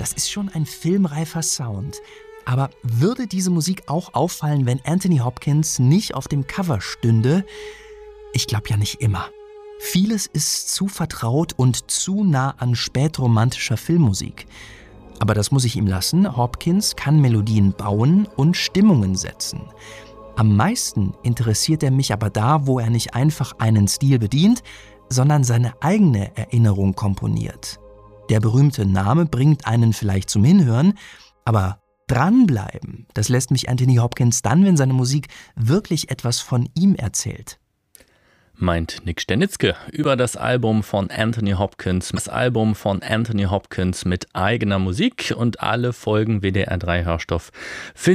das ist schon ein filmreifer Sound. Aber würde diese Musik auch auffallen, wenn Anthony Hopkins nicht auf dem Cover stünde? Ich glaube ja nicht immer. Vieles ist zu vertraut und zu nah an spätromantischer Filmmusik. Aber das muss ich ihm lassen. Hopkins kann Melodien bauen und Stimmungen setzen. Am meisten interessiert er mich aber da, wo er nicht einfach einen Stil bedient, sondern seine eigene Erinnerung komponiert. Der berühmte Name bringt einen vielleicht zum Hinhören, aber dranbleiben, das lässt mich Anthony Hopkins dann, wenn seine Musik wirklich etwas von ihm erzählt. Meint Nick Sternitzke über das Album von Anthony Hopkins. Das Album von Anthony Hopkins mit eigener Musik und alle Folgen WDR 3 Hörstoff finden